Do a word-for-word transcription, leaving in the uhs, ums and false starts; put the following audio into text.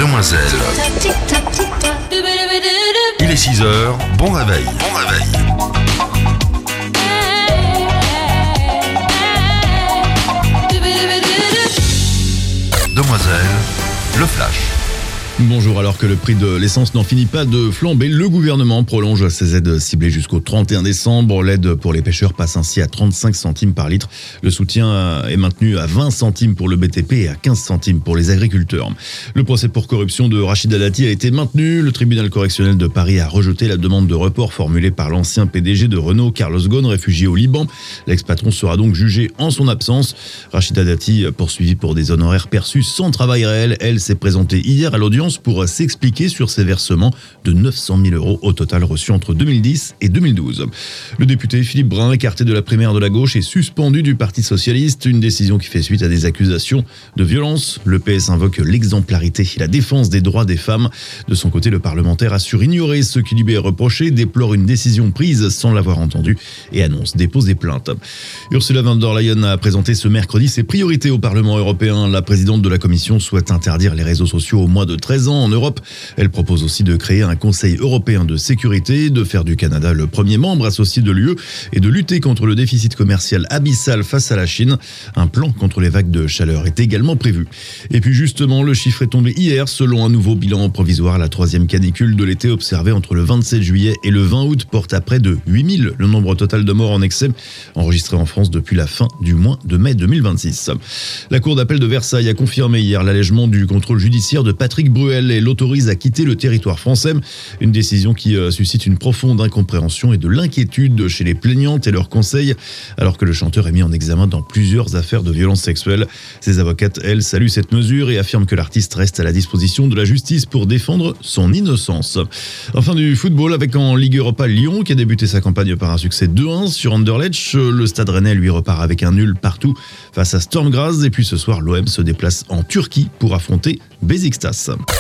Demoiselle. Il est six heures, bon réveil. Bon réveil. Demoiselle, le flash. Bonjour, alors que le prix de l'essence n'en finit pas de flamber, le gouvernement prolonge ses aides ciblées jusqu'au trente et un décembre. L'aide pour les pêcheurs passe ainsi à trente-cinq centimes par litre. Le soutien est maintenu à vingt centimes pour le B T P et à quinze centimes pour les agriculteurs. Le procès pour corruption de Rachida Dati a été maintenu. Le tribunal correctionnel de Paris a rejeté la demande de report formulée par l'ancien P D G de Renault, Carlos Ghosn, réfugié au Liban. L'ex-patron sera donc jugé en son absence. Rachida Dati, poursuivie pour des honoraires perçus sans travail réel, elle s'est présentée hier à l'audience pour s'expliquer sur ses versements de neuf cent mille euros au total reçus entre deux mille dix et deux mille douze. Le député Philippe Brun, écarté de la primaire de la gauche, est suspendu du Parti socialiste, une décision qui fait suite à des accusations de violence. Le P S invoque l'exemplarité et la défense des droits des femmes. De son côté, le parlementaire assure ignorer ce qui lui est reproché, déplore une décision prise sans l'avoir entendu et annonce déposer plainte. Ursula von der Leyen a présenté ce mercredi ses priorités au Parlement européen. La présidente de la Commission souhaite interdire les réseaux sociaux au moins de treize ans en Europe. Elle propose aussi de créer un Conseil européen de sécurité, de faire du Canada le premier membre associé de l'U E et de lutter contre le déficit commercial abyssal face à la Chine. Un plan contre les vagues de chaleur est également prévu. Et puis justement, le chiffre est tombé hier. Selon un nouveau bilan provisoire, la troisième canicule de l'été observée entre le vingt-sept juillet et le vingt août porte à près de huit mille le nombre total de morts en excès enregistré en France depuis la fin du mois de mai deux mille vingt-six. La Cour d'appel de Versailles a confirmé hier l'allègement du contrôle judiciaire de Patrick Bruel et l'autorise à quitter le territoire français. Une décision qui suscite une profonde incompréhension et de l'inquiétude chez les plaignantes et leurs conseils, alors que le chanteur est mis en examen dans plusieurs affaires de violences sexuelles. Ses avocates, elles, saluent cette mesure et affirment que l'artiste reste à la disposition de la justice pour défendre son innocence. Enfin, du football avec en Ligue Europa Lyon qui a débuté sa campagne par un succès deux un sur Anderlecht. Le Stade Rennais lui repart avec un nul partout face à Storm Graz. Et puis ce soir, l'O M se déplace en Turquie pour affronter Beşiktaş.